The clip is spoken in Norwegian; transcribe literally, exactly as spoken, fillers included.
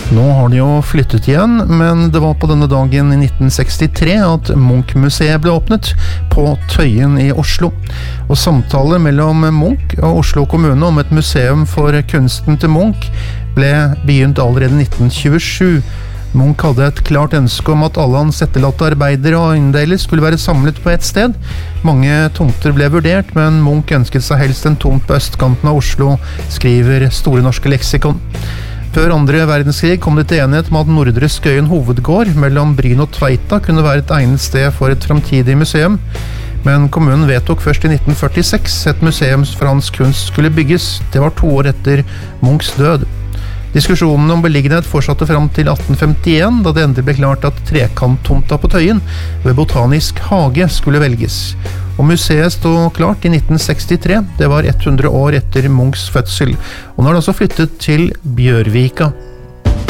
Nå har de jo flyttet igjen, men det var på denne dagen i nitten sekstitre at Munch-museet ble åpnet på Tøyen i Oslo. Og samtaler mellom Munch og Oslo kommune om et museum for kunsten til Munch ble begynt allerede i nitten tjuesju. Munch hadde et klart ønske om at alle hans etterlatte arbeidere og eiendeler skulle være samlet på et sted. Mange tomter ble vurdert, men Munch ønsket seg helst en tomt på østkanten av Oslo, skriver Store norske leksikon. Før andre verdenskrig kom det til enighet om at Nordre Skøyen hovedgård mellom Bryn og Tveita kunne være et egnet sted for et fremtidig museum. Men kommunen vedtok først i nitten førtiseks et museum for hans kunst skulle bygges. Det var to år etter Munchs død. Diskusjonen om beliggenhet fortsatte frem til atten femtien, da det endelig ble klart at trekanttomta på Tøyen ved Botanisk hage skulle velges. Og museet stod klart i nitten sekstitre, det var hundre år etter Munchs fødsel, og nå er det også flyttet til Bjørvika.